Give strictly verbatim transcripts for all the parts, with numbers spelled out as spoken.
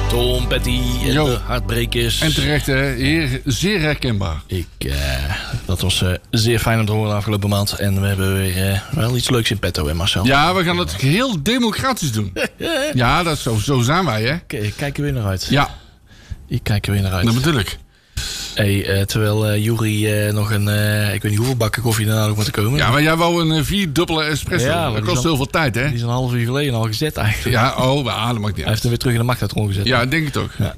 Tom Petty en Yo. de Hartbrekers. En terecht, hè, heer, zeer herkenbaar. Ik, uh, dat was uh, zeer fijn om te horen de afgelopen maand. En we hebben weer uh, wel iets leuks in petto, hè Marcel? Ja, we gaan het heel democratisch doen. Ja, dat is zo, zo zijn wij, hè? K- ik kijk er weer naar uit. Ja. Ik kijk er weer naar uit. Dat natuurlijk. Hey, uh, terwijl uh, Juri uh, nog een, uh, ik weet niet hoeveel bakken koffie daarna nog moet komen. Ja, maar jij wou een uh, vierdubbele espresso. Ja, maar dat die kost zal- heel veel tijd, hè? Die is een half uur geleden al gezet eigenlijk. Ja, oh, maar dat maakt niet Hij heeft uit. hem weer terug in de magnetron gezet. Ja, denk ik toch. Ja.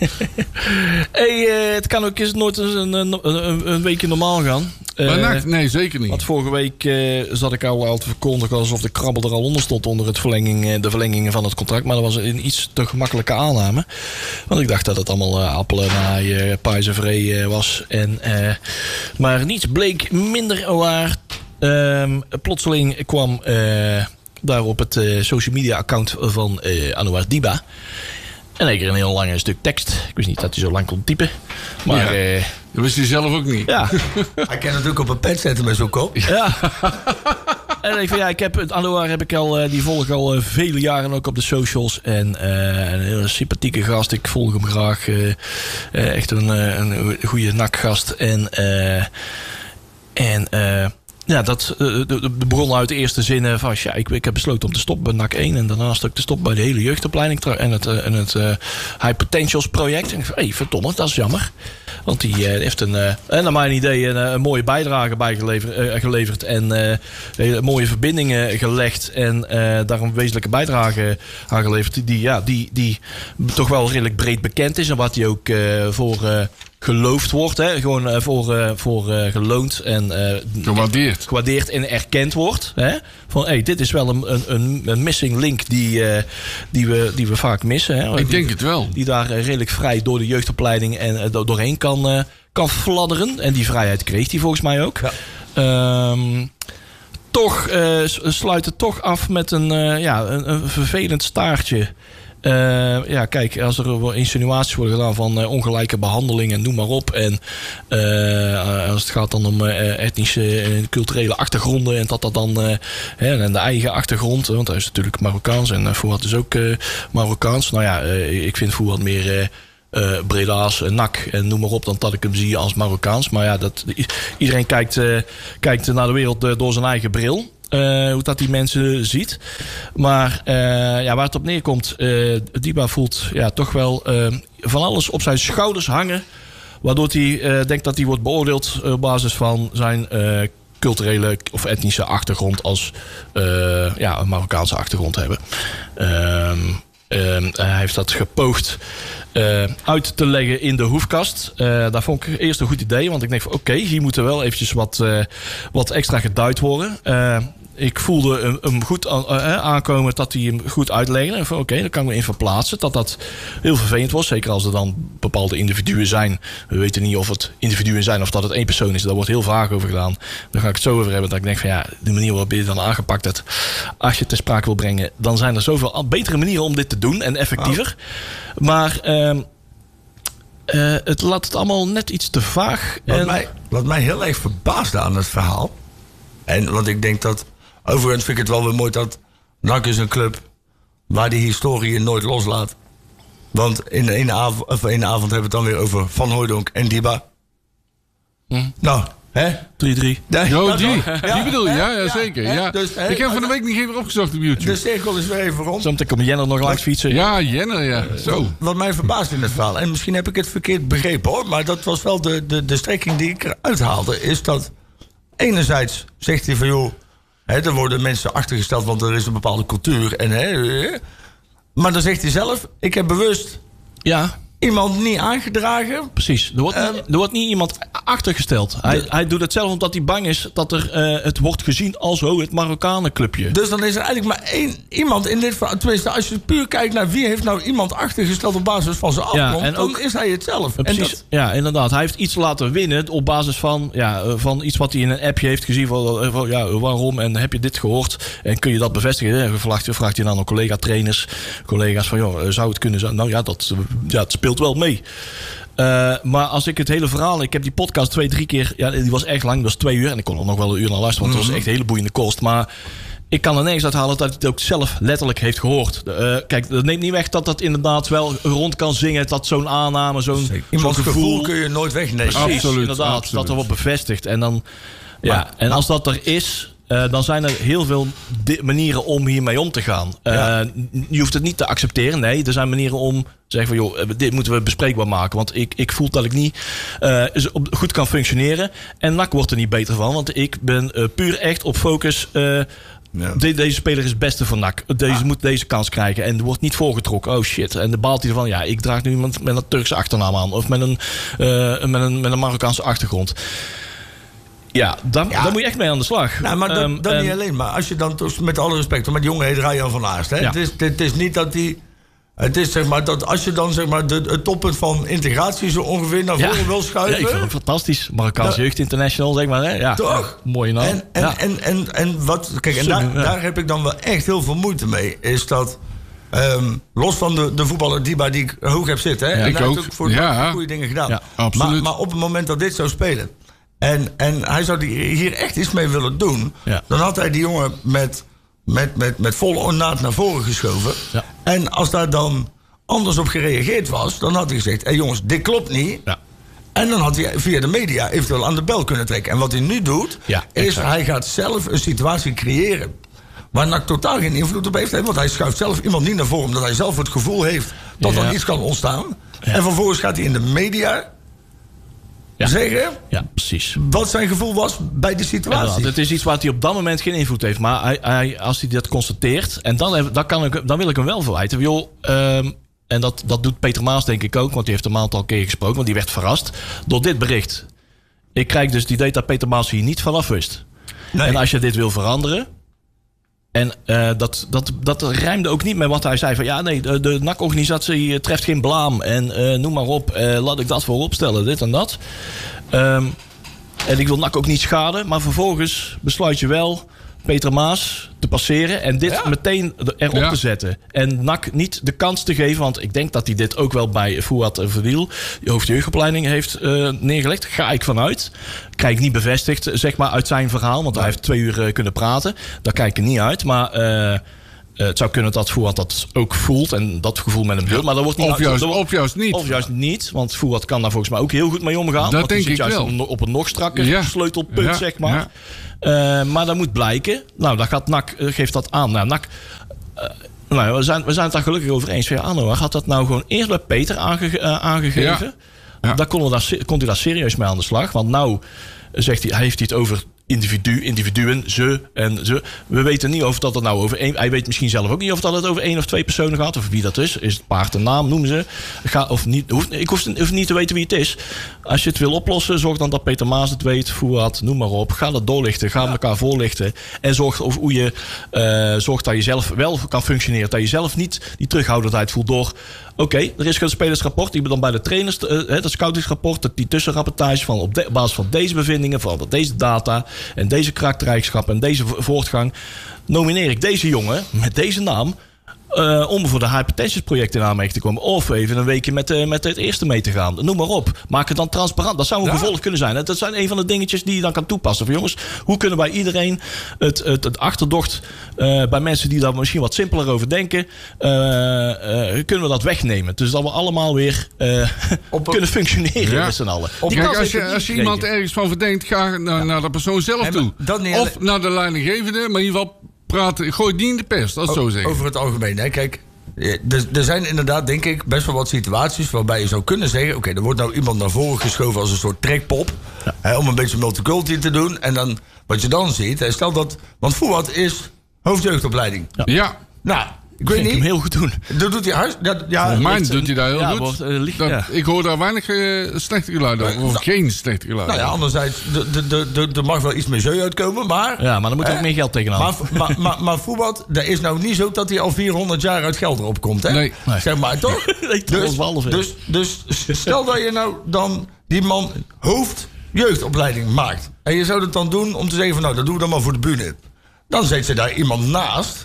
hey, uh, het kan ook eens nooit eens een, een, een, een weekje normaal gaan. Uh, Maar nacht, nee, zeker niet. Want vorige week uh, zat ik al, al te verkondigen alsof de krabbel er al onder stond onder het verlenging, uh, de verlengingen van het contract. Maar dat was een iets te gemakkelijke aanname. Want ik dacht dat het allemaal uh, appelen, naaien, pais en vree uh, was. En, uh, maar niets bleek minder waar. Um, plotseling kwam uh, daar op het uh, social media account van uh, Anouar Diba en ik een heel lang stuk tekst. Ik wist niet dat hij zo lang kon typen. Maar Ja. uh, Dat wist hij zelf ook niet. ja. Hij kan natuurlijk op een pen zetten met zo'n kop. Ja. En ik, van, ja, ik heb het Anouar heb ik al, uh, die volg ik al uh, vele jaren ook op de socials. En uh, een hele sympathieke gast. Ik volg hem graag. Uh, uh, echt een, uh, een goede nakgast. En, uh, en uh, ja, dat uh, de, de begon uit de eerste zinnen van ja, ik, ik heb besloten om te stoppen bij N A C één. En daarnaast ook te stoppen bij de hele jeugdopleiding. En het, uh, en het uh, High Potentials project. En ik van, hé, hey, verdomme, dat is jammer. Want die uh, heeft een, uh, naar mijn idee een, een mooie bijdrage bijgeleverd uh, geleverd en uh, hele mooie verbindingen gelegd en uh, daar een wezenlijke bijdrage aan geleverd die, die, ja, die, die toch wel redelijk breed bekend is en wat hij ook uh, voor uh, geloofd wordt. Hè? Gewoon uh, voor, uh, voor uh, geloond en uh, Gewaardeerd. gewaardeerd en erkend wordt. Hè? Van hey, dit is wel een, een, een missing link die, uh, die, we, die we vaak missen. Hè? Ik die, denk het wel. Die daar uh, redelijk vrij door de jeugdopleiding en uh, do- doorheen kan, uh, kan fladderen. En die vrijheid kreeg hij volgens mij ook. Ja. Um, toch uh, sluit het toch af met een, uh, ja, een, een vervelend staartje. Uh, ja, kijk, als er insinuaties worden gedaan van uh, ongelijke behandeling en noem maar op. En uh, als het gaat dan om uh, etnische en culturele achtergronden en dat dat dan uh, hè, en de eigen achtergrond, want hij is natuurlijk Marokkaans en uh, Fouad is ook uh, Marokkaans. Nou ja, uh, ik vind Fouad meer uh, uh, Breda's, uh, N A C en noem maar op dan dat ik hem zie als Marokkaans. Maar ja, dat, iedereen kijkt, uh, kijkt naar de wereld uh, door zijn eigen bril. Uh, hoe dat die mensen ziet. Maar uh, ja, waar het op neerkomt, uh, Diba voelt ja, toch wel uh, van alles op zijn schouders hangen. Waardoor hij uh, denkt dat hij wordt beoordeeld op basis van zijn uh, culturele of etnische achtergrond als uh, ja, een Marokkaanse achtergrond hebben. Uh, uh, hij heeft dat gepoogd uh, uit te leggen in de hoefkast. Uh, daar vond ik eerst een goed idee. Want ik denk van oké, okay, hier moet er wel eventjes wat, uh, wat extra geduid worden. Uh, ik voelde hem goed aankomen dat hij hem goed uitlegde. En van oké, okay, dan kan ik me in verplaatsen. Dat dat heel vervelend was. Zeker als er dan bepaalde individuen zijn. We weten niet of het individuen zijn of dat het één persoon is. Daar wordt heel vaag over gedaan. Daar ga ik het zo over hebben. Dat ik denk van ja, de manier waarop je dan aangepakt hebt. Als je het ter sprake wil brengen. Dan zijn er zoveel betere manieren om dit te doen. En effectiever. Oh. Maar uh, uh, het laat het allemaal net iets te vaag. Wat, en... mij, wat mij heel erg verbaasde aan het verhaal. En want ik denk dat... Overigens vind ik het wel weer mooi dat N A C is een club waar die historie nooit loslaat. Want in één avond, of in avond hebben we het dan weer over Van Hooijdonk en Diba. Hm. Nou, hè? drie drie. Nee, Jo, dat die. wel. Die bedoel je, ja, ja, Ja, zeker. hè? Ja. Dus, hè, ik heb van de maar- week niet even opgezocht op YouTube. De cirkel is weer even rond. Zometeen komt Jenner nog langs fietsen. Ja, Jenner, ja. Zo. Wat mij verbaast in het verhaal, en misschien heb ik het verkeerd begrepen hoor, maar dat was wel de, de, de strekking die ik eruit haalde, is dat enerzijds zegt hij van joh, hè, er worden mensen achtergesteld, want er is een bepaalde cultuur. En, hè, maar dan zegt hij zelf, ik heb bewust Ja. iemand niet aangedragen. Precies. Er wordt, Um, niet, er wordt niet iemand achtergesteld. Hij, de, hij doet het zelf omdat hij bang is dat er, uh, het wordt gezien als oh, het Marokkanenclubje. Dus dan is er eigenlijk maar één iemand in dit verhaal. Tenminste, als je puur kijkt naar wie heeft nou iemand achtergesteld op basis van zijn afkomst, Ja, en ook- dan is hij het zelf. Uh, precies. En dat, Ja, inderdaad. Hij heeft iets laten winnen op basis van, ja, uh, van iets wat hij in een appje heeft gezien. Van, uh, van, ja, waarom? En heb je dit gehoord? En kun je dat bevestigen? En vraagt, vraagt hij dan aan collega-trainers, collega's van, joh, zou het kunnen zijn? Nou ja, dat, ja, het speelt wel mee. Uh, maar als ik het hele verhaal... Ik heb die podcast twee, drie keer... Ja, die was echt lang. Dat was twee uur. En ik kon er nog wel een uur naar luisteren. Want het was echt een hele boeiende kost. Maar ik kan er nergens uit halen dat hij het ook zelf letterlijk heeft gehoord. Uh, kijk, dat neemt niet weg dat dat inderdaad wel rond kan zingen. Dat zo'n aanname, zo'n, zo'n iemands gevoel... gevoel kun je nooit wegnemen. Precies, absoluut, inderdaad. absoluut. Dat er wordt bevestigd. En, dan, ja, Maar, en als dat er is... Uh, dan zijn er heel veel di- manieren om hiermee om te gaan. Uh, Ja. Je hoeft het niet te accepteren. Nee, er zijn manieren om te zeggen van... joh, dit moeten we bespreekbaar maken. Want ik, ik voel dat ik niet uh, goed kan functioneren. En N A C wordt er niet beter van. Want ik ben uh, puur echt op focus... Uh, Ja. De, deze speler is het beste voor N A C. Deze ah. moet deze kans krijgen. En er wordt niet voorgetrokken. Oh shit. En dan baalt hij ervan. Ja, ik draag nu iemand met een Turkse achternaam aan. Of met een, uh, met een, met een Marokkaanse achtergrond. Ja, dan, ja, dan moet je echt mee aan de slag. Nou, maar dat, um, dat en, niet alleen. Maar als je dan, met alle respect, met die jongen heet Ryan van Aarst. Hè? Ja. Het, is, het is niet dat die... Het is zeg maar dat als je dan zeg maar de, het toppunt van integratie zo ongeveer naar voren ja. wil schuiven. Ja, ik vind het fantastisch. Marokkaans ja. Jeugd International, zeg maar. Hè? Ja, toch? Ja, mooie naam. En, en, ja. en, en, en, wat, kijk, en daar, ja. daar heb ik dan wel echt heel veel moeite mee. Is dat, um, los van de, de voetballer die bij die ik hoog heb zitten. Hè, ja, en ik hij ook. heeft ook voor ja. goede dingen gedaan. Ja, absoluut. Maar, maar op het moment dat dit zou spelen. En, en hij zou die, hier echt iets mee willen doen. Ja. Dan had hij die jongen met, met, met, met volle ornaat naar voren geschoven. Ja. En als daar dan anders op gereageerd was, dan had hij gezegd: hé hey jongens, dit klopt niet. Ja. En dan had hij via de media eventueel aan de bel kunnen trekken. En wat hij nu doet, ja, is hij gaat zelf een situatie creëren waar N A C totaal geen invloed op heeft. Want hij schuift zelf iemand niet naar voren, omdat hij zelf het gevoel heeft dat ja. er iets kan ontstaan. Ja. En vervolgens gaat hij in de media ja. zeggen ja, precies. wat zijn gevoel was bij de situatie. Ja, het is iets waar hij op dat moment geen invloed heeft. Maar hij, hij, als hij dat constateert, en dan, dan, kan ik, dan wil ik hem wel verwijten. Joh, um, en dat, dat doet Peter Maas denk ik ook, want die heeft een aantal keer gesproken, want die werd verrast door dit bericht. Ik krijg dus het idee dat Peter Maas hier niet vanaf wist. Nee. En als je dit wil veranderen, en uh, dat, dat, dat rijmde ook niet met wat hij zei van ja, nee, de, de N A C-organisatie treft geen blaam en uh, noem maar op, uh, laat ik dat voorop stellen, dit en dat. Um, en ik wil N A C ook niet schaden, maar vervolgens besluit je wel Peter Maas te passeren en dit ja. meteen erop ja. te zetten. En N A C niet de kans te geven, want ik denk dat hij dit ook wel bij Fouad Verdiel, de hoofdjeugdopleiding, heeft uh, neergelegd. Ga ik vanuit. Krijg ik niet bevestigd, zeg maar, uit zijn verhaal, want ja. hij heeft twee uur uh, kunnen praten. Daar kijk ik er niet uit, maar Uh, Uh, het zou kunnen dat Fouad dat ook voelt en dat gevoel met hem deelt. Maar dat wordt niet of, juist, dat wordt, of juist niet. Of juist niet, want Fouad kan daar volgens mij ook heel goed mee omgaan. Dat want denk zit ik juist wel. Op, op een nog strakker ja. sleutelpunt, ja. zeg maar. Ja. Uh, maar dat moet blijken. Nou, dan gaat N A C, uh, geeft dat aan. Nou, N A C, uh, nou, we, zijn, we zijn het daar gelukkig over eens. Ja, Anno, had dat nou gewoon eerst bij Peter aange, uh, aangegeven? Ja. Ja. Daar kon, daar, kon hij daar serieus mee aan de slag. Want nou zegt hij, hij heeft hij het over individu, individuen, ze en ze. We weten niet of dat het nou over één. Hij weet misschien zelf ook niet of dat het over één of twee personen gaat. Of wie dat is. Is het paard een naam, noemen ze. Ga, of niet, hoef, ik hoef, hoef niet te weten wie het is. Als je het wil oplossen, zorg dan dat Peter Maas het weet. Fouad, noem maar op. Ga dat doorlichten. Ga ja. elkaar voorlichten. En zorg over hoe je uh, zorgt dat je zelf wel kan functioneren. Dat je zelf niet die terughoudendheid voelt door. Oké, okay, er is een spelersrapport. Die dan bij de trainers, uh, het scoutingsrapport, die tussenrapportage van op, de, op basis van deze bevindingen, van deze data en deze karaktereigenschappen en deze voortgang, nomineer ik deze jongen met deze naam Uh, om voor de hypertensive project in aanmerking te komen. Of even een weekje met, uh, met het eerste mee te gaan. Noem maar op. Maak het dan transparant. Dat zou een ja. gevolg kunnen zijn. Dat zijn een van de dingetjes die je dan kan toepassen. Van jongens, hoe kunnen wij iedereen het, het, het achterdocht uh, bij mensen die daar misschien wat simpeler over denken, uh, uh, kunnen we dat wegnemen. Dus dat we allemaal weer uh, op een, kunnen functioneren ja. met z'n allen. Op, kijk, als je, als je iemand ergens van verdenkt, ga naar, ja. naar de persoon zelf en, toe. Of alle... naar de leidinggevende, maar in ieder geval praten, gooi die in de pers, dat o- zo zeggen. Over het algemeen, hè. Kijk, er, er zijn inderdaad, denk ik, best wel wat situaties waarbij je zou kunnen zeggen, oké, okay, er wordt nou iemand naar voren geschoven als een soort trekpop, ja. hè, om een beetje multiculti te doen. En dan, wat je dan ziet, hè, stel dat, want Fouad is hoofdjeugdopleiding. Ja. ja. Nou, ik weet niet. Ik hem heel goed doen. Dat doet hij huis. Dat, ja, Volgens mij doet hij dat heel ja, goed. Wordt, uh, licht, dat, ja. Ik hoor daar weinig uh, slechte geluiden over. Of nou, geen slechte geluiden. Nou ja, anderzijds, er mag wel iets meer jeu uitkomen, maar... Ja, maar dan moet er ook meer geld tegenaan. Maar, maar, maar, maar Fouad, dat is nou niet zo dat hij al vierhonderd jaar uit geld erop komt, hè? Nee. nee. Zeg maar, toch? nee, dus, dus, dus stel dat je nou dan die man hoofdjeugdopleiding maakt. En je zou het dan doen om te zeggen van, nou, dat doen we dan maar voor de bühne. Dan zet je daar iemand naast.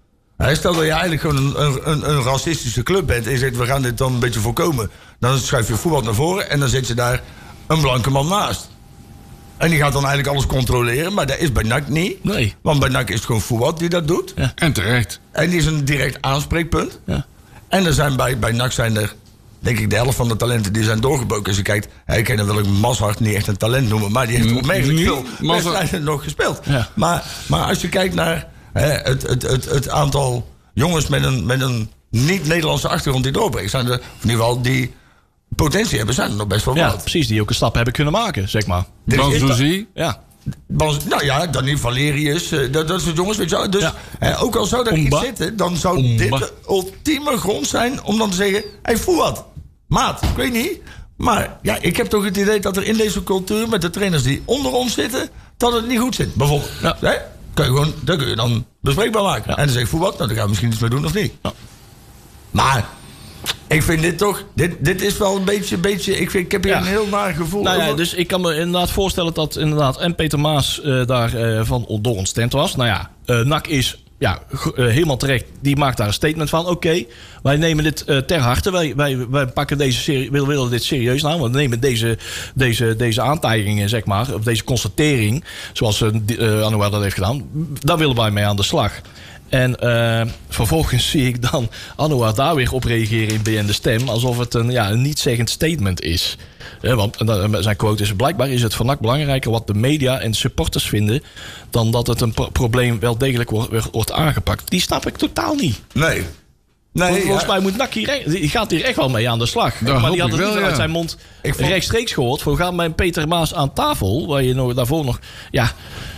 Stel dat je eigenlijk gewoon een, een, een racistische club bent en je zegt, we gaan dit dan een beetje voorkomen. Dan schuif je Fouad naar voren en dan zet je daar een blanke man naast. En die gaat dan eigenlijk alles controleren. Maar dat is bij N A C niet. Nee. Want bij N A C is het gewoon Fouad die dat doet. Ja. En terecht. En die is een direct aanspreekpunt. Ja. En er zijn bij, bij N A C zijn er, denk ik, de helft van de talenten die zijn doorgebroken. Als je kijkt, ik kan dan wil ik Mazhart niet echt een talent noemen. Maar die heeft opmerkelijk veel wedstrijden nog gespeeld. Ja. Maar, maar als je kijkt naar hè, het, het, het, het aantal jongens met een, met een niet-Nederlandse achtergrond die doorbreken. Zijn er, in ieder geval die potentie hebben, zijn er nog best wel ja, wat. Precies, die ook een stap hebben kunnen maken, zeg maar. Banzuzi. Ja. Nou ja, dan niet Valerius. Uh, dat, dat soort jongens, weet je wel. Dus ja. eh, ook al zou er Omba. iets zitten, dan zou Omba. dit de ultieme grond zijn om dan te zeggen: hey, Fouad, maat, ik weet niet. Maar ja, ik heb toch het idee dat er in deze cultuur met de trainers die onder ons zitten, dat het niet goed zit. Bijvoorbeeld, ja. hè, kun je gewoon, dat kun je dan bespreekbaar maken. Ja. En dan zeg ik Fouad, nou, dan gaan we misschien iets mee doen of niet. Ja. Maar ik vind dit toch, dit, dit is wel een beetje, beetje ik, vind, ik heb hier ja. een heel naar gevoel. Nou ja, over. dus ik kan me inderdaad voorstellen dat inderdaad en Peter Maas uh, daar uh, van door ontstemd was. Nou ja, uh, N A C is ja, uh, helemaal terecht. Die maakt daar een statement van. Oké, okay, wij nemen dit uh, ter harte. Wij, wij, wij pakken deze serie, we willen dit serieus nou. We nemen deze, deze, deze aantijgingen, zeg maar, of deze constatering, zoals uh, uh, Anouar dat heeft gedaan, daar willen wij mee aan de slag. En uh, vervolgens zie ik dan Anouar daar weer op reageren in B N De Stem, alsof het een, ja, een niet-zeggend statement is. Ja, want zijn quote is: blijkbaar is het voor N A C belangrijker wat de media en supporters vinden, dan dat het een pro- probleem wel degelijk wordt, wordt aangepakt. Die snap ik totaal niet. Nee. Nee, Volgens ja. mij moet N A C hier, die gaat hier echt wel mee aan de slag. Dat maar die had het wel, niet ja. uit zijn mond ik vond... rechtstreeks gehoord. We gaan met Peter Maas aan tafel, waar je nog, daarvoor nog... Ja,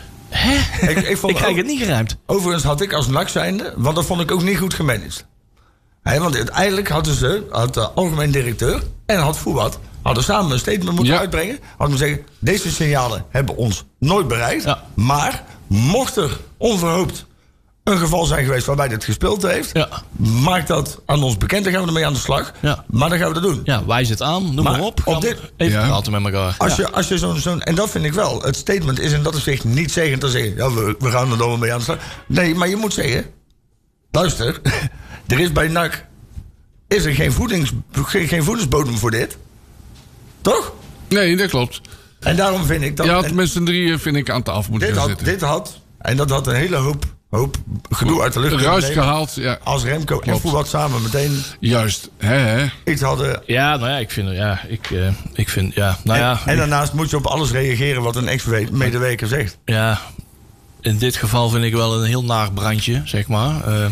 Hè? Ik, ik, vond ik krijg ook, het niet geruimd. Overigens had ik als N A C zijnde, want dat vond ik ook niet goed gemanaged. He, want uiteindelijk hadden ze, had de algemeen directeur en had Fouad, hadden samen een statement moeten ja. uitbrengen. Hadden we zeggen, deze signalen hebben ons nooit bereikt. Ja. Maar mocht er onverhoopt een geval zijn geweest waarbij dit gespeeld heeft, ja. maak dat aan ons bekend, dan gaan we ermee aan de slag. Ja. Maar dan gaan we dat doen. Ja, wijs het aan, noem maar, maar op. op dit, even ja. praten met elkaar. Als ja. je, als je zo'n, zo'n, en dat vind ik wel, het statement is in dat opzicht niet zeggen te zeggen, ja, we, we gaan er dan wel mee aan de slag. Nee, maar je moet zeggen, luister, er is bij N A C, is er geen, voedings, geen, geen voedingsbodem voor dit. Toch? Nee, dat klopt. En daarom vind ik dat... Ja, met z'n drieën vind ik aan tafel moeten dit gaan had, zitten. Dit had, en dat had een hele hoop... hoop gedoe uit de lucht ruis gehaald, ja. Als Remco Klopt. en Fouad samen meteen juist hè, hè. iets hadden. Ja, nou ja, ik vind, ja, ik, uh, ik vind, ja, nou en, ja. En daarnaast moet je op alles reageren wat een ex-medewerker zegt. Ja, in dit geval vind ik wel een heel naar brandje, zeg maar. Uh,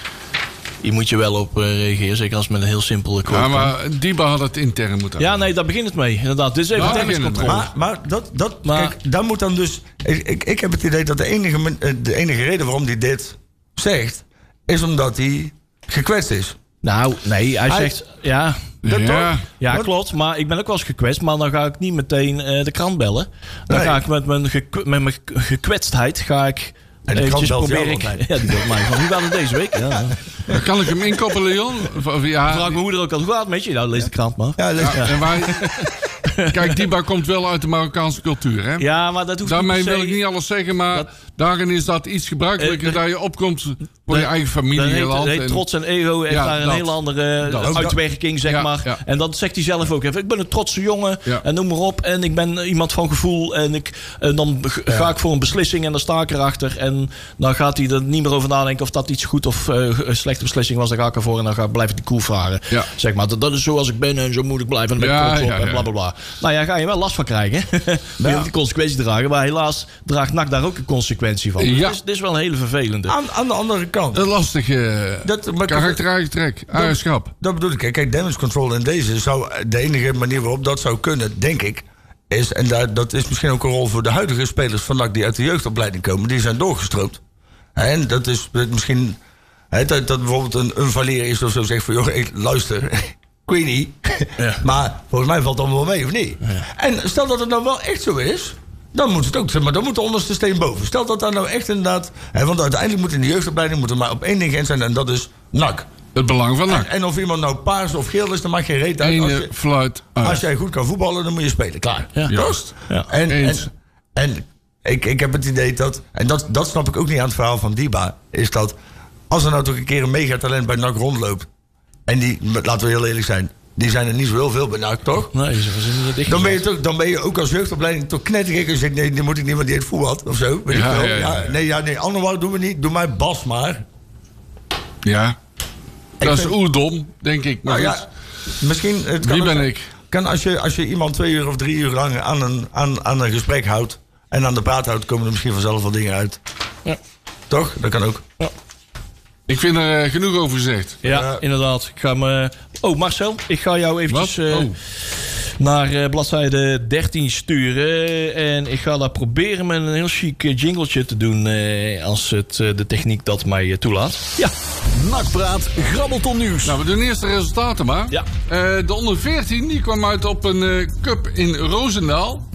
hier moet je wel op uh, reageren, zeker als met een heel simpele quote. Ja, maar Diba had het intern moeten Ja, nee, daar begint het mee, inderdaad. Dit is even tenniscontrole. Maar, maar, dat, dat, maar kijk, daar moet dan dus... Ik, ik, ik heb het idee dat de enige, de enige reden waarom hij dit zegt, is omdat hij gekwetst is. Nou, nee, hij, hij zegt... Ja, dat ja. ja klopt. Maar ik ben ook wel eens gekwetst. Maar dan ga ik niet meteen uh, de krant bellen. Dan nee. ga ik met mijn, gekw- met mijn gekwetstheid... Ga ik en de krant belt jou ik, Ja, die belt mij. Hoe gaat het deze week? Ja. Ja, kan ik hem inkoppelen, Jon? Ja. Vraag mijn moeder ook al, hoe gaat het met je? Nou, lees de krant maar. Ja, lees ja. En wij... Kijk, Diba komt wel uit de Marokkaanse cultuur, hè? Ja, maar dat hoeft Daarmee niet wil ik niet alles zeggen, maar dat, daarin is dat iets gebruikelijker. Uh, dat je opkomt voor de, je eigen familie en land. Heet, en, trots en ego heeft ja, daar een dat, hele andere dat, uitwerking, zeg ja, maar. Ja. En dat zegt hij zelf ook even. Ik ben een trotse jongen ja. en noem maar op. En ik ben iemand van gevoel. En, ik, en dan ja. ga ik voor een beslissing en dan sta ik erachter. En dan gaat hij er niet meer over nadenken of dat iets goed of uh, een slechte beslissing was. Dan ga ik ervoor en dan ga, blijf ik die koel varen. Ja. Zeg maar, dat, dat is zoals ik ben en zo moet ik blijven. En dan ben ik trots op en blablabla. Bla, bla. Nou ja, ga je wel last van krijgen. Je moet die consequentie dragen. Maar helaas draagt N A C daar ook een consequentie van. Dus ja. Dit is wel een hele vervelende. Aan, aan de andere kant. Een lastige karakter trek. Eigenschap. Dat, dat bedoel ik. Kijk, damage control in deze zou de enige manier waarop dat zou kunnen, denk ik, is, en daar, dat is misschien ook een rol voor de huidige spelers van N A C die uit de jeugdopleiding komen, die zijn doorgestroomd. En dat is misschien, he, dat, dat bijvoorbeeld een, een Valerius of zo zegt van, joh, hey, luister, ik weet niet. Ja. Maar volgens mij valt het allemaal wel mee, of niet? Ja. En stel dat het nou wel echt zo is, dan moet het ook, maar dan moet de onderste steen boven. Stel dat daar nou echt inderdaad, hè, want uiteindelijk moet in de jeugdopleiding moet er maar op één ding in zijn en dat is N A C. Het belang van N A C. En, en of iemand nou paars of geel is, dan mag geen reet uit. Ene als, je, fluit als jij goed kan voetballen, dan moet je spelen. Klaar. Ja. Juist. Ja. En, en, en ik, ik heb het idee dat, en dat, dat snap ik ook niet aan het verhaal van Diba, is dat als er nou toch een keer een megatalent bij N A C rondloopt, en die, laten we heel eerlijk zijn, die zijn er niet zo heel veel bij N A C, toch? Nee, ze zijn niet dicht. Dan ben je, toch, dan ben je ook als jeugdopleiding toch knettergek. En je zegt, nee, die moet ik niet, want die het voetbal had. Of zo, weet ja, ik wel. Ja, ja, ja. Nee, ja, nee, Anouar doen we niet. Doe mij Bas maar. Ja. Dat is vind... oerdom, denk ik. Maar nou, ja, misschien... Het kan Wie ben ook, ik? Kan als, je, als je iemand twee uur of drie uur lang aan een, aan, aan een gesprek houdt... en aan de praat houdt, komen er misschien vanzelf wel dingen uit. Ja. Toch? Dat kan ook. Ja. Ik vind er uh, genoeg over gezegd. Ja, uh, inderdaad. Ik ga me... Oh, Marcel, ik ga jou eventjes uh, oh. naar uh, bladzijde dertien sturen. En ik ga daar proberen met een heel chic jingletje te doen... Uh, als het, uh, de techniek dat mij uh, toelaat. Ja. Nakpraat, Grabbelton Nieuws. Nou, we doen eerst de resultaten maar. Ja. Uh, de onder veertien die kwam uit op een uh, cup in Roosendaal.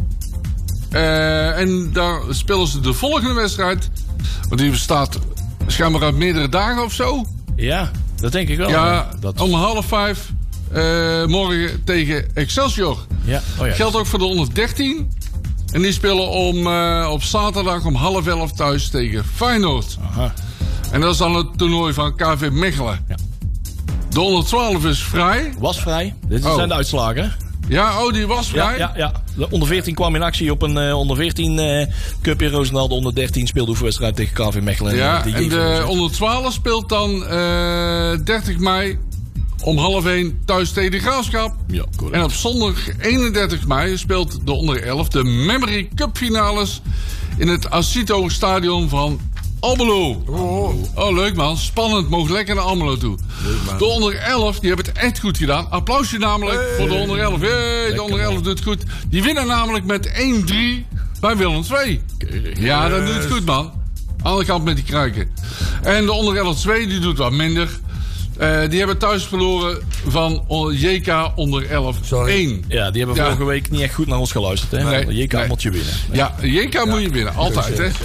Uh, en daar spelen ze de volgende wedstrijd. Want die bestaat schijnbaar uit meerdere dagen of zo. Ja, dat denk ik wel. Ja, dat... om half vijf uh, morgen tegen Excelsior. Ja. Oh ja. Geldt ook voor de onder dertien. En die spelen om, uh, op zaterdag om half elf thuis tegen Feyenoord. Aha. En dat is dan het toernooi van K V Mechelen. Ja. De onder twaalf is vrij. Was vrij. Dit oh. zijn de uitslagen. Ja, oh, die was vrij? Ja, ja, ja. De onder veertien kwam in actie op een uh, onder veertien uh, cup in Roosendaal. De onder dertien speelde oefenwedstrijd tegen K V Mechelen. Ja, en, en de onder twaalf speelt dan uh, dertig mei om half één thuis tegen de Graafschap. Ja, correct. En op zondag eenendertig mei speelt de onder elf de Memory Cup finales in het Acito Stadion van Almelo. Oh, oh, leuk man. Spannend. Mogen lekker naar Almelo toe. Leuk, de onder elf, die hebben het echt goed gedaan. Applausje namelijk hey. voor de onder elf. Hey, de onder elf doet het goed. Die winnen namelijk met één drie bij Willem twee. Ja, dat doet het goed man. Andere kant met die kruiken. En de onder elf twee, die doet wat minder. Uh, die hebben thuis verloren van J K onder elf één. Ja, die hebben ja. vorige week niet echt goed naar ons geluisterd. Hè? Nee, J K nee. moet je winnen. Nee. Ja, J K ja. moet je winnen. Altijd, hè.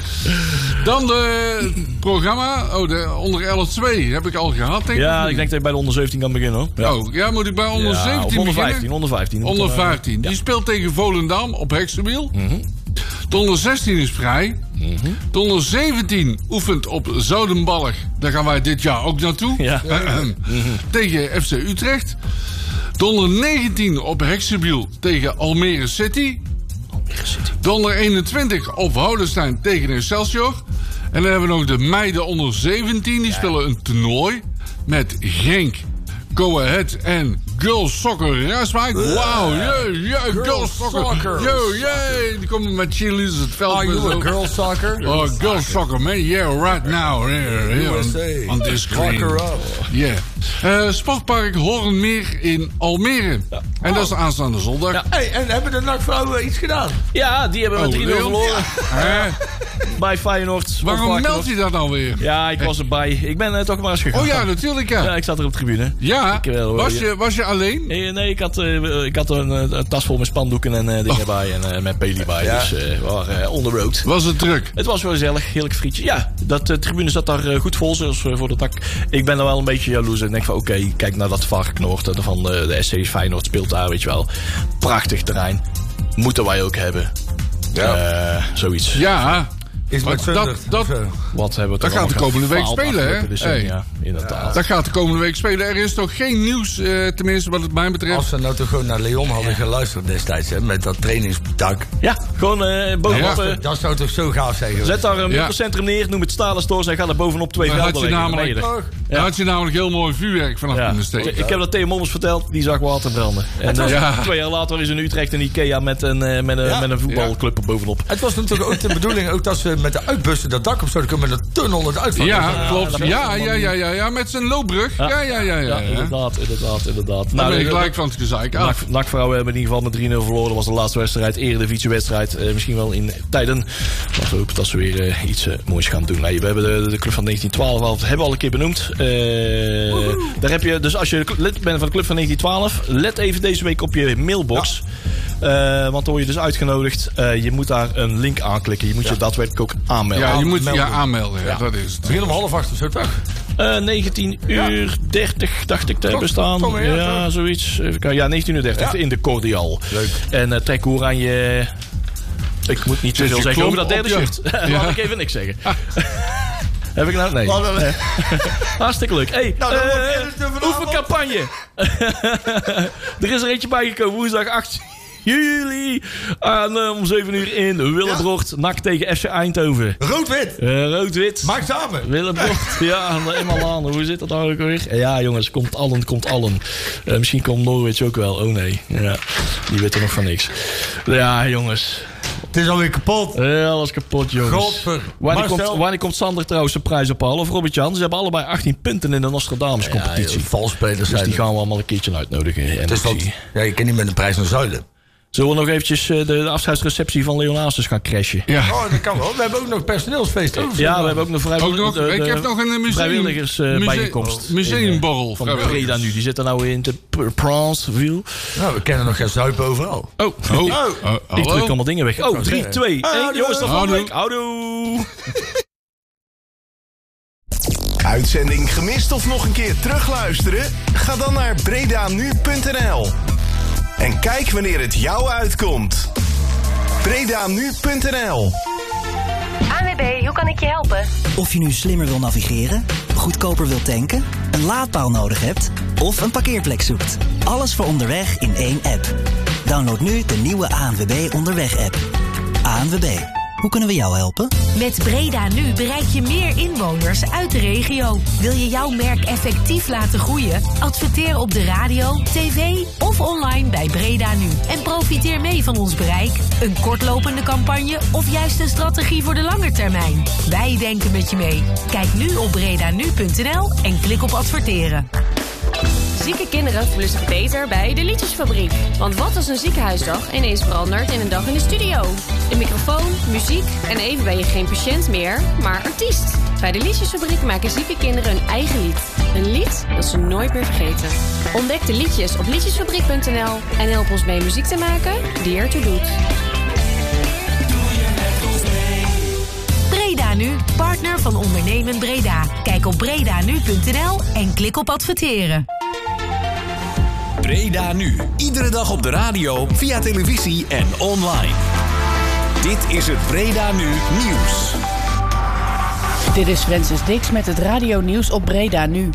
Dan de programma. Oh, de onder elf twee heb ik al gehad, denk ik. Ja, ik denk dat je bij de onder zeventien kan beginnen, hoor. Ja. Oh, ja, moet ik bij onder ja, zeventien onder beginnen? vijftien, onder vijftien. Onder vijftien. Die ja. speelt tegen Volendam op Heksenwiel. Mm-hmm. De onder zestien is vrij. Mm-hmm. De onder zeventien oefent op Zoudenbalg. Daar gaan wij dit jaar ook naartoe. Ja. mm-hmm. Tegen F C Utrecht. De onder negentien op Heksenwiel tegen Almere City. Almere City. De onder eenentwintig op Houdenstein tegen Excelsior. En dan hebben we nog de meiden onder zeventien. Die ja. spelen een toernooi met Genk, Go Ahead en Girls Soccer Rijswijk. Wauw, jee, jee, Girls Soccer. Yo, jee, die komen met cheerleaders het veld. Are you a girls soccer? Oh, girls soccer, man. Yeah, right now. Here, here, on, on this screen. Yeah. Uh, Sportpark Hoornmeer in Almere. Ja. En dat is de aanstaande zondag. Ja. Hey, en hebben de N A C-vrouwen iets gedaan? Ja, die hebben we oh, drie nul verloren. Ja. Bij Feyenoord. Waarom meldt je dat nou weer? Ja, ik was erbij. Ik ben uh, toch maar eens gegaan. Oh ja, natuurlijk ja. Ja, ik zat er op de tribune. Ja, ik, uh, was, je, was je alleen? Nee, nee ik, had, uh, ik had een, een tas vol met spandoeken en uh, dingen oh. bij. En uh, met peli bij. Ja. Dus uh, we waren uh, on the road. Was het druk? Het was wel gezellig. Heerlijk frietje. Ja, dat uh, tribune zat daar uh, goed vol. Zoals uh, voor de tak. Ik ben er wel een beetje jaloers. En denk van oké, okay, kijk naar dat Varkenoord. Van de, de S C Feyenoord speelt daar, weet je wel. Prachtig terrein. Moeten wij ook hebben. Ja. Uh, zoiets. Ja. Is dat, dat, dat, wat hebben we dat gaat de komende week spelen, hè? Hey. Ja, inderdaad. Ja. Dat gaat de komende week spelen. Er is toch geen nieuws, uh, tenminste wat het mij betreft. Als we nou toch gewoon naar Leon hadden geluisterd destijds, hè? Met dat trainingstak. Ja, gewoon uh, bovenop. Ja, dat, dat zou toch zo gaaf zijn. Zet daar een winkelcentrum ja. neer, noem het Stalen Stores en ga er bovenop twee velden leggen. Namelijk, ja. had je namelijk heel mooi vuurwerk vanaf ja. de steek. Ik, ik heb dat Theo Mommers verteld, die zag water branden. En uh, ja. twee jaar later is in Utrecht een Ikea met een, uh, met een, ja. met een voetbalclub er bovenop. Het was natuurlijk ook de bedoeling ook dat ze met de uitbussen dat dak op zouden komen met een tunnel het uitvallen. Ja, ja, klopt. Ja, ja, ja, ja, ja, met zijn loopbrug. Ja, ja, ja, ja. ja, ja. Inderdaad, inderdaad, inderdaad. Dan nou, ben ik gelijk van het gezeik af. N A C-vrouwen hebben in ieder geval met drie nul verloren. Dat was de laatste wedstrijd, Eredivisiewedstrijd. Uh, misschien wel in tijden. Laten we hopen dat ze weer uh, iets uh, moois gaan doen. Nee, we hebben de, de club van negentien twaalf al, hebben we al een keer benoemd. Uh, daar heb je, dus als je lid bent van de club van negentien twaalf, let even deze week op je mailbox. Ja. Uh, want dan word je dus uitgenodigd. Uh, je moet daar een link aanklikken. Je moet ja. je daadwerkelijk ook aanmelden. Ja, je moet ja, aanmelden. Ja, ja. Dat is het. Begin om half acht of zo, toch? Uh, negentien uur dertig dacht ik te hebben staan. Kom, ja, ja, zoiets. Even kijken. Ja, negentien uur dertig ja. in de Cordial. Leuk. En uh, trek hoer aan je... Ik moet niet te veel zeggen over dat derde shirt. Ja. Laat ik even niks zeggen. Heb ik nou? Nee. nee. Hartstikke leuk. Hey, nou, uh, oefenk campagne. Er is er eentje bijgekomen. Woensdag acht juli. Aan, uh, om zeven uur in Willebrocht. Ja. N A C tegen F C Eindhoven. Rood-wit. Uh, Rood-wit. Maak samen. Willebrocht. Ja, eenmaal aan. Hoe zit dat nou ook weer? Ja, jongens. Komt allen, komt allen. Uh, misschien komt Norwich ook wel. Oh nee. Ja, die weten nog van niks. Ja, jongens. Het is alweer kapot. Ja, alles kapot, jongens. Godver. Wanneer komt, wanneer komt Sander trouwens de prijs ophalen? Of Robert-Jan? Ze hebben allebei achttien punten in de Nostradamus-competitie. Ja, valspelers zijn. Dus die gaan we allemaal een keertje uitnodigen. Het is wat, ja, je kan niet met een prijs naar zuiden. Zullen we nog eventjes uh, de, de afscheidsreceptie van Leon Aasters gaan crashen? Ja. Oh, dat kan wel. We hebben ook nog personeelsfeest. Ook. Ja, we hebben ook nog, vrijwillig, ook nog de, de, ik heb nog een museum, vrijwilligers uh, museum, bijeenkomst. Museumborrel. Van Breda nu. Die zitten nou in de Pranceville. Nou, we kennen nog geen zuipen overal. Oh, oh. oh. oh. Ik druk allemaal dingen weg. Oh, drie, twee, één. Jongens, tot volgende week. Houdoe. Uitzending gemist of nog een keer terugluisteren? Ga dan naar bredanu punt n l. En kijk wanneer het jou uitkomt. bredanu punt n l. A N W B, hoe kan ik je helpen? Of je nu slimmer wil navigeren, goedkoper wilt tanken, een laadpaal nodig hebt of een parkeerplek zoekt. Alles voor onderweg in één app. Download nu de nieuwe A N W B Onderweg-app. A N W B, hoe kunnen we jou helpen? Met Breda Nu bereik je meer inwoners uit de regio. Wil je jouw merk effectief laten groeien? Adverteer op de radio, tv of online bij Breda Nu. En profiteer mee van ons bereik. Een kortlopende campagne of juist een strategie voor de lange termijn? Wij denken met je mee. Kijk nu op bredanu punt n l en klik op adverteren. Zieke kinderen voelen zich beter bij de Liedjesfabriek. Want wat als een ziekenhuisdag ineens verandert in een dag in de studio? Een microfoon, muziek en even ben je geen patiënt meer, maar artiest. Bij de Liedjesfabriek maken zieke kinderen hun eigen lied. Een lied dat ze nooit meer vergeten. Ontdek de liedjes op liedjesfabriek punt n l en help ons mee muziek te maken die ertoe doet. Breda Nu, partner van Ondernemen Breda. Kijk op bredanu punt n l en klik op adverteren. Breda Nu. Iedere dag op de radio, via televisie en online. Dit is het Breda Nu nieuws. Dit is Francis Dix met het radionieuws op Breda Nu.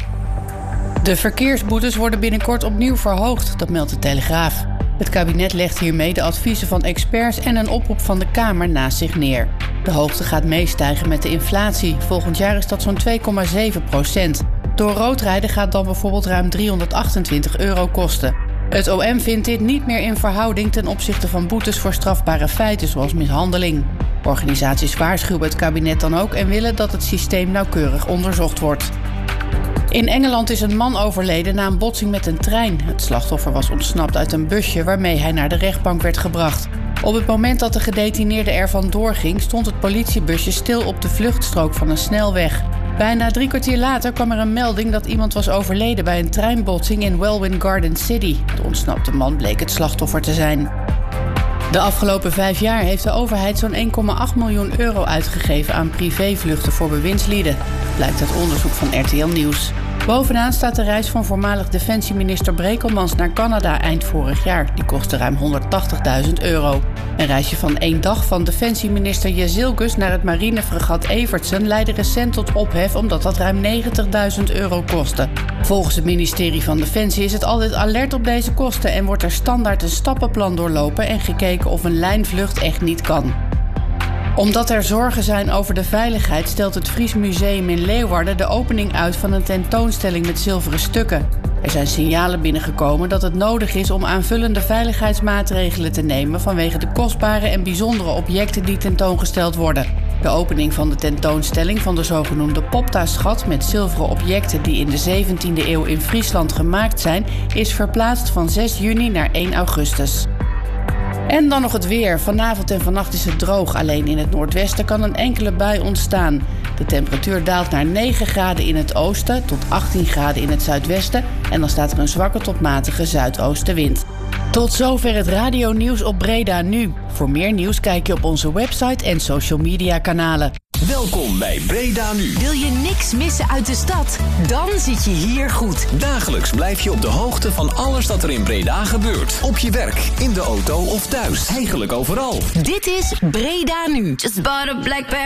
De verkeersboetes worden binnenkort opnieuw verhoogd, dat meldt de Telegraaf. Het kabinet legt hiermee de adviezen van experts en een oproep van de Kamer naast zich neer. De hoogte gaat meestijgen met de inflatie. Volgend jaar is dat zo'n twee komma zeven procent. Door roodrijden gaat dan bijvoorbeeld ruim driehonderdachtentwintig euro kosten. Het O M vindt dit niet meer in verhouding ten opzichte van boetes voor strafbare feiten zoals mishandeling. Organisaties waarschuwen het kabinet dan ook en willen dat het systeem nauwkeurig onderzocht wordt. In Engeland is een man overleden na een botsing met een trein. Het slachtoffer was ontsnapt uit een busje waarmee hij naar de rechtbank werd gebracht. Op het moment dat de gedetineerde er vandoor ging, stond het politiebusje stil op de vluchtstrook van een snelweg. Bijna drie kwartier later kwam er een melding dat iemand was overleden bij een treinbotsing in Welwyn Garden City. De ontsnapte man bleek het slachtoffer te zijn. De afgelopen vijf jaar heeft de overheid zo'n één komma acht miljoen euro uitgegeven aan privévluchten voor bewindslieden. Blijkt uit onderzoek van R T L Nieuws. Bovenaan staat de reis van voormalig defensieminister Brekelmans naar Canada eind vorig jaar. Die kostte ruim honderdtachtigduizend euro. Een reisje van één dag van defensieminister Jezilgus naar het marinefregat Evertsen leidde recent tot ophef omdat dat ruim negentigduizend euro kostte. Volgens het ministerie van Defensie is het altijd alert op deze kosten en wordt er standaard een stappenplan doorlopen en gekeken of een lijnvlucht echt niet kan. Omdat er zorgen zijn over de veiligheid stelt het Fries Museum in Leeuwarden de opening uit van een tentoonstelling met zilveren stukken. Er zijn signalen binnengekomen dat het nodig is om aanvullende veiligheidsmaatregelen te nemen vanwege de kostbare en bijzondere objecten die tentoongesteld worden. De opening van de tentoonstelling van de zogenoemde Popta-schat met zilveren objecten die in de zeventiende eeuw in Friesland gemaakt zijn, is verplaatst van zes juni naar één augustus. En dan nog het weer. Vanavond en vannacht is het droog. Alleen in het noordwesten kan een enkele bui ontstaan. De temperatuur daalt naar negen graden in het oosten tot achttien graden in het zuidwesten. En dan staat er een zwakke tot matige zuidoostenwind. Tot zover het radionieuws op Breda Nu. Voor meer nieuws kijk je op onze website en social media kanalen. Welkom bij Breda Nu. Wil je niks missen uit de stad? Dan zit je hier goed. Dagelijks blijf je op de hoogte van alles dat er in Breda gebeurt. Op je werk, in de auto of thuis. Eigenlijk overal. Dit is Breda Nu. Just bought a black